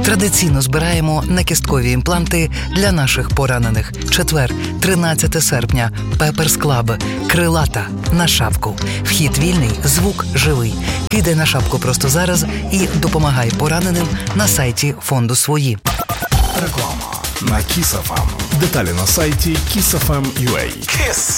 Традиційно збираємо накісткові імпланти для наших поранених. Четвер, 13 серпня. Пеперс Клаб. Крилата. На шапку. Вхід вільний, звук живий. Кидай на шапку просто зараз і допомагай пораненим на сайті фонду «Свої». Реклама на Kiss FM. Деталі на сайті kissfm.ua. Kiss.